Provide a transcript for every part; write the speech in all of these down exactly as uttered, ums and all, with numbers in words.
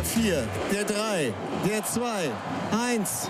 der vier, der drei, der zwei, eins.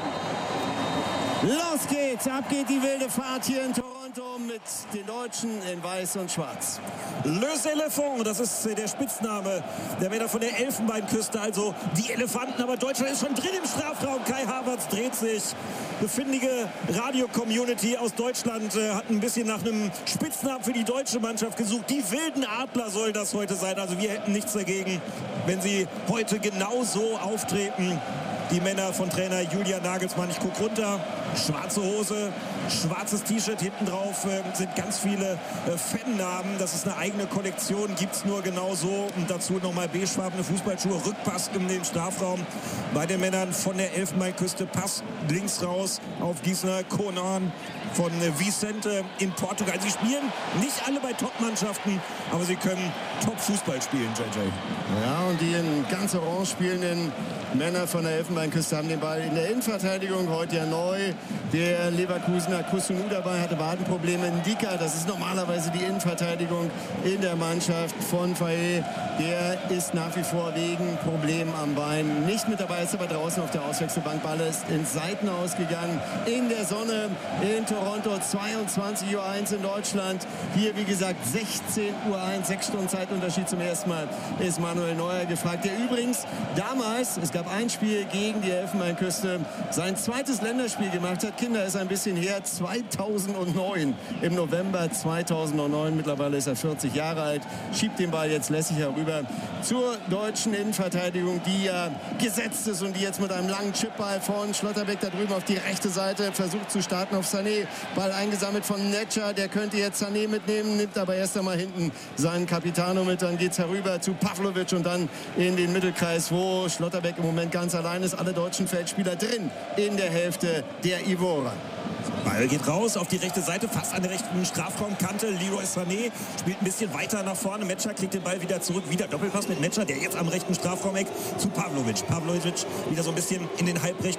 Los geht's, ab geht die wilde Fahrt hier in Toronto mit den Deutschen in Weiß und Schwarz. Les Elephants, das ist der Spitzname der Männer von der Elfenbeinküste, also die Elefanten. Aber Deutschland ist schon drin im Strafraum. Kai Havertz dreht sich. Eine findige Radio-Community aus Deutschland äh, hat ein bisschen nach einem Spitznamen für die deutsche Mannschaft gesucht. Die wilden Adler soll das heute sein. Also wir hätten nichts dagegen, wenn sie heute genau so auftreten. Die Männer von Trainer Julian Nagelsmann. Ich gucke runter, schwarze Hose, schwarzes T-Shirt, hinten drauf äh, sind ganz viele äh, Fannamen. Das ist eine eigene Kollektion, gibt es nur genau so. Und dazu nochmal beigefarbene Fußballschuhe, Rückpass in den Strafraum. Bei den Männern von der Elfenbeinküste, Pass links raus auf Gießener Conan von äh, Vicente in Portugal. Sie spielen nicht alle bei Top-Mannschaften, aber sie können Top-Fußball spielen, J J. Ja, und die in ganz orange spielenden Männer von der Elfenbeinküste haben den Ball in der Innenverteidigung. Heute ja neu. Der Leverkusener Kusunu dabei, hatte Wadenprobleme. Ndika, das ist normalerweise die Innenverteidigung in der Mannschaft von Faye. Der ist nach wie vor wegen Problem am Bein nicht mit dabei, ist aber draußen auf der Auswechselbank. Ball ist ins Seiten ausgegangen. In der Sonne in Toronto, zweiundzwanzig Uhr eins in Deutschland. Hier, wie gesagt, sechzehn Uhr eins, sechs Stunden Zeitunterschied. Zum ersten Mal ist Manuel Neuer gefragt, der übrigens damals, es gab ein Spiel gegen die Elfenbeinküste, sein zweites Länderspiel gemacht hat. Kinder, ist ein bisschen her, zweitausendneun, im November zweitausendneun. Mittlerweile ist er vierzig Jahre alt, schiebt den Ball jetzt lässig herüber zur deutschen Innenverteidigung, die ja gesetzt ist und die jetzt mit einem langen Chipball von Schlotterbeck da drüben auf die rechte Seite versucht zu starten auf Sané. Ball eingesammelt von Netscher, der könnte jetzt Sané mitnehmen, nimmt aber erst einmal hinten seinen Capitano mit. Dann geht es herüber zu Pavlovic und dann in den Mittelkreis, wo Schlotterbeck im Moment ganz allein ist. Alle deutschen Feldspieler drin in der Hälfte der Ivora. Ball geht raus auf die rechte Seite, fast an der rechten Strafraumkante. Leroy Sané spielt ein bisschen weiter nach vorne. Metscher kriegt den Ball wieder zurück. Wieder Doppelpass mit Metscher, der jetzt am rechten Strafraumeck zu Pavlovic. Pavlovic wieder so ein bisschen in den halbrechten